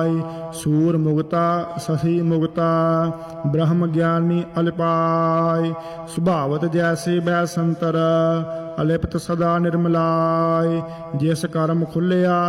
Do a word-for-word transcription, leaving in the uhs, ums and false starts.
सूर मुगता शशि मुगता ब्रह्म ज्ञानी अलिपाय सुभावत जैसे बैसंतर अलिप्त सदा निर्मलाय जिस कर्म खुलिया